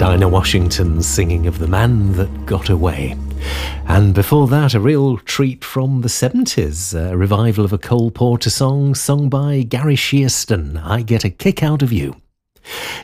Dinah Washington singing of The Man That Got Away. And before that, a real treat from the 70s, a revival of a Cole Porter song sung by Gary Shearston, I Get a Kick Out of You.